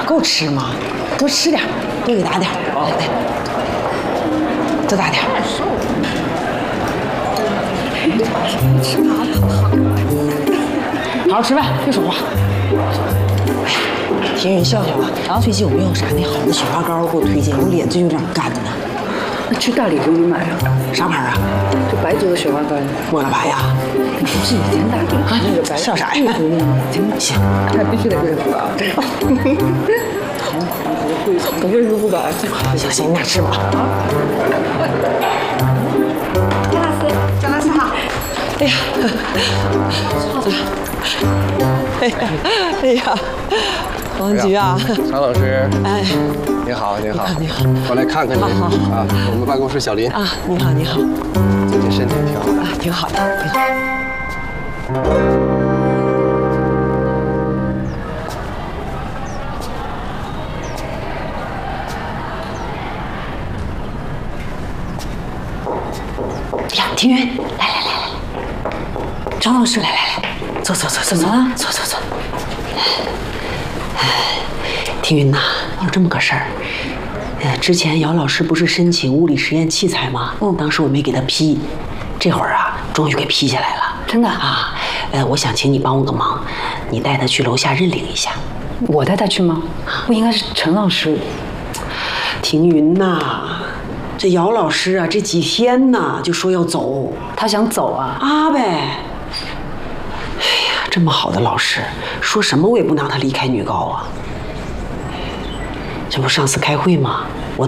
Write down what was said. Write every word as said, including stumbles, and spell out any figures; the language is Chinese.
够吃吗？多吃点，多给打点。来来，多打点。吃嘛？好好吃饭，别说话。哎呀，田云笑笑啊，啊，最近有没有啥那好的雪花膏给我推荐？我脸最近有点干呢。 那去大理给你买啊。 啥牌啊？ 就白族的雪花膏。 莫拉白呀？ 不是以前大理啊，那个白。 笑啥呀？行， 那必须得贵族啊。不贵族不敢。 行行，你俩吃吧。 张老师，张老师好。 哎呀，哎呀，哎呀，王局啊， 常老师， 哎， 你好，你好， 你好， 我来看看你好好啊，我们办公室小林啊，你好，你好， 最近身体挺好的啊，挺好的，挺好。呀，庭云，来来来来，张老师，来来来，坐坐坐坐坐，坐坐坐。庭云呐，有这么个事儿，呃，之前姚老师不是申请物理实验器材吗？嗯，当时我没给他批，这会儿啊，终于给批下来了。 真的啊？呃，我想请你帮我个忙，你带他去楼下认领一下。 我带他去吗？不应该是陈老师。 庭云呐，这姚老师啊，这几天呢就说要走， 他想走啊？ 啊呗。哎呀，这么好的老师，说什么我也不让他离开女高啊。这不上次开会吗？